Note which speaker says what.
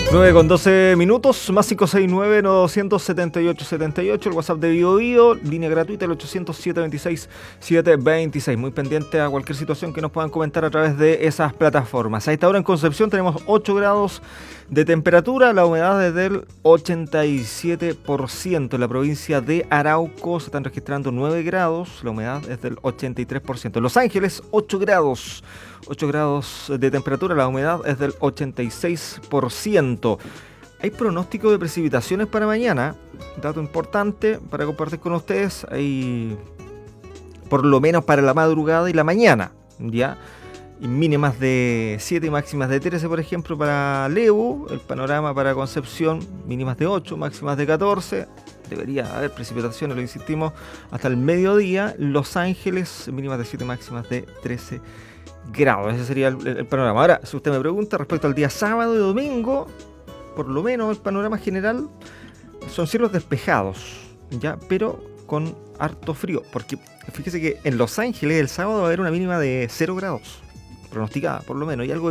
Speaker 1: 9:12, más 569-978-78, el WhatsApp de Bio, línea gratuita, el 800-726-726. Muy pendiente a cualquier situación que nos puedan comentar a través de esas plataformas. A esta hora en Concepción tenemos 8 grados de temperatura, la humedad es del 87%. En la provincia de Arauco se están registrando 9 grados, la humedad es del 83%. En Los Ángeles, 8 grados de temperatura, la humedad es del 86%. Hay pronóstico de precipitaciones para mañana, dato importante para compartir con ustedes, hay por lo menos para la madrugada y la mañana, ¿ya? Y mínimas de 7 y máximas de 13, por ejemplo, para Lebu. El panorama para Concepción, mínimas de 8, máximas de 14. Debería haber precipitaciones, lo insistimos, hasta el mediodía. Los Ángeles, mínimas de 7, máximas de 13 grados. Ese sería el panorama. Ahora, si usted me pregunta respecto al día sábado y domingo, por lo menos el panorama general son cielos despejados, ¿ya? Pero con harto frío, porque fíjese que en Los Ángeles el sábado va a haber una mínima de 0 grados, pronosticada por lo menos, y algo